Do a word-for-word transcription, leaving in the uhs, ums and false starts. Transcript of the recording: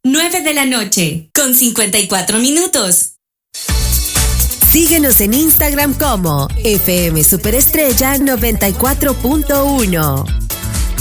nueve de la noche, con cincuenta y cuatro minutos. Síguenos en Instagram como F M Superestrella noventa y cuatro punto uno.